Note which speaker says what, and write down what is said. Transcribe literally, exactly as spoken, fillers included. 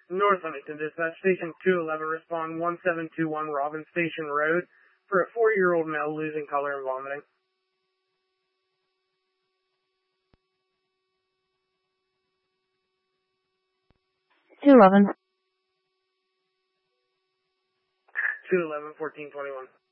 Speaker 1: North Huntington Dispatch Station two eleven, respond one seven two one Robin Station Road for a four-year-old male losing color and vomiting.
Speaker 2: two eleven.
Speaker 1: two eleven, fourteen twenty-one.